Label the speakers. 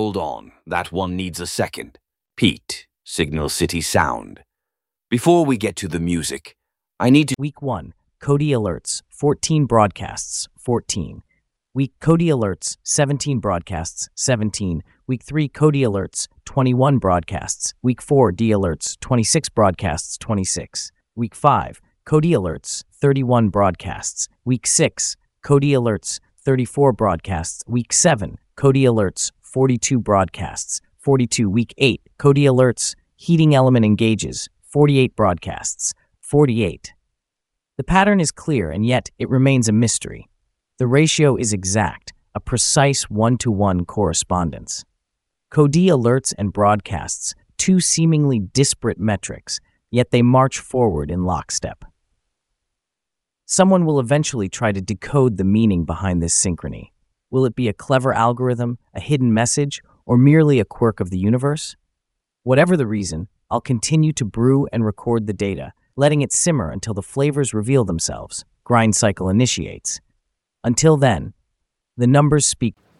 Speaker 1: Hold on, that one needs a second. Pete, Signal City Sound. Before we get to the music, I need to...
Speaker 2: Week 1, Cody Alerts, 14 broadcasts, 14. Week Cody Alerts, 17 broadcasts, 17. Week 3, Cody Alerts, 21 broadcasts. Week 4, D Alerts, 26 broadcasts, 26. Week 5, Cody Alerts, 31 broadcasts. Week 6, Cody Alerts, 34 broadcasts. Week 7, Cody Alerts, 42 broadcasts. 42. Week 8, Cody Alerts, Heating Element Engages, 48 broadcasts. 48. The pattern is clear, and yet it remains a mystery. The ratio is exact, a precise one-to-one correspondence. Cody Alerts and broadcasts, two seemingly disparate metrics, yet they march forward in lockstep. Someone will eventually try to decode the meaning behind this synchrony. Will it be a clever algorithm, a hidden message, or merely a quirk of the universe? Whatever the reason, I'll continue to brew and record the data, letting it simmer until the flavors reveal themselves. Grind cycle initiates. Until then, the numbers speak.